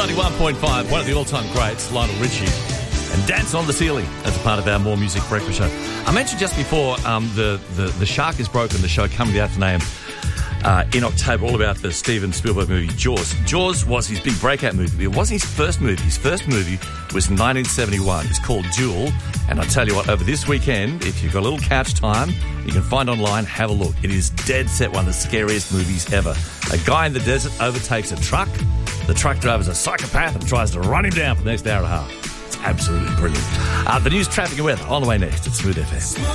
91.5, one of the all-time greats, Lionel Richie, and Dance on the Ceiling as a part of our More Music Breakfast show. I mentioned just before the Shark is Broken, the show coming out today in October, all about the Steven Spielberg movie Jaws. Jaws was his big breakout movie. It wasn't his first movie. His first movie was in 1971. It's called Duel. And I tell you what, over this weekend, if you've got a little couch time, you can find online, have a look. It is dead set one of the scariest movies ever. A guy in the desert overtakes a truck. The truck driver's a psychopath and tries to run him down for the next hour and a half. It's absolutely brilliant. The news, traffic and weather on the way next at Smooth FM.